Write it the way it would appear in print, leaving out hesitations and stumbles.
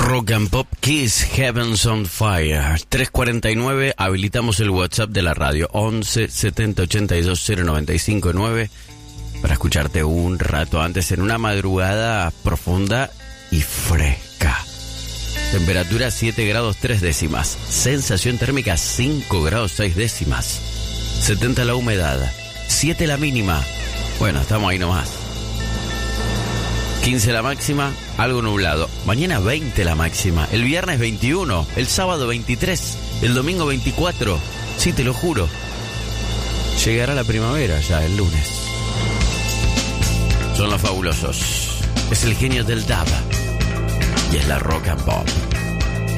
Rock and Pop Kiss, Heaven's on Fire. 3:49, habilitamos el WhatsApp de la radio, 11 70 82 095 9, para escucharte un rato antes en una madrugada profunda y fresca. Temperatura 7 grados 3 décimas, sensación térmica 5 grados 6 décimas, 70 la humedad, 7 la mínima, bueno, estamos ahí nomás. 15 la máxima, algo nublado. Mañana 20 la máxima. El viernes 21. El sábado 23. El domingo 24. Sí, te lo juro. Llegará la primavera ya el lunes. Son los fabulosos. Es el genio del dub. Y es la rock and pop.